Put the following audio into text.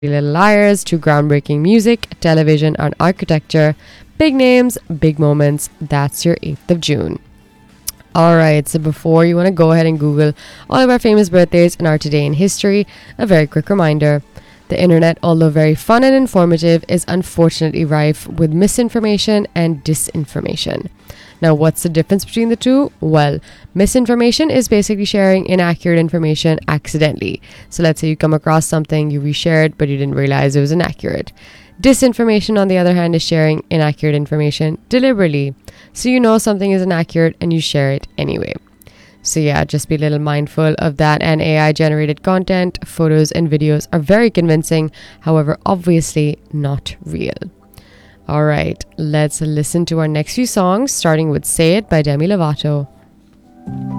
Little Liars to groundbreaking music, television, and architecture. Big names, big moments. That's your 8th of June. Alright, so before you want to go ahead and Google all of our famous birthdays and our today in history, a very quick reminder. The internet, although very fun and informative, is unfortunately rife with misinformation and disinformation. Now, what's the difference between the two? Well, misinformation is basically sharing inaccurate information accidentally. So let's say you come across something, you reshare it, but you didn't realize it was inaccurate. Disinformation, on the other hand, is sharing inaccurate information deliberately. So you know something is inaccurate and you share it anyway. So yeah, just be a little mindful of that. And AI generated content, photos and videos are very convincing, however, obviously not real. All right, let's listen to our next few songs, starting with Say It by Demi Lovato.